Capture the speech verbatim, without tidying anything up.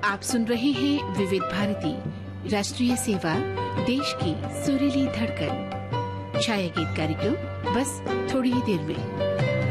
आप सुन रहे हैं विविध भारती राष्ट्रीय सेवा, देश की सुरीली धड़कन। छाया गीत कार्यक्रम बस थोड़ी ही देर में।